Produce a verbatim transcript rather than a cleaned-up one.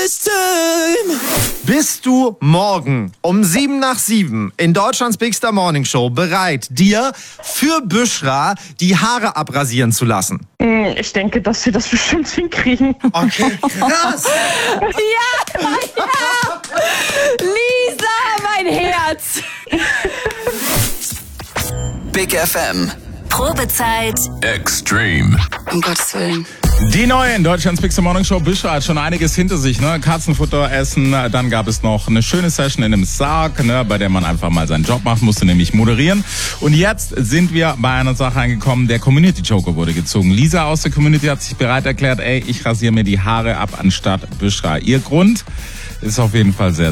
this time. Bist du morgen um sieben nach sieben in Deutschlands Big Star Morning Show bereit, dir für Büschra die Haare abrasieren zu lassen? Ich denke, dass wir das bestimmt hinkriegen. Okay, krass. Ja, ja. Lisa, mein Herz. Big F M. Probezeit. Extreme. Um Gottes Willen. Die neue in Deutschlands Big Star Morning Show. Büschra hat schon einiges hinter sich, ne? Katzenfutter essen, dann gab es noch eine schöne Session in einem Sarg, ne? Bei der man einfach mal seinen Job macht, musste nämlich moderieren. Und jetzt sind wir bei einer Sache angekommen, der Community Joker wurde gezogen. Lisa aus der Community hat sich bereit erklärt, ey, ich rasiere mir die Haare ab anstatt Büschra. Ihr Grund ist auf jeden Fall sehr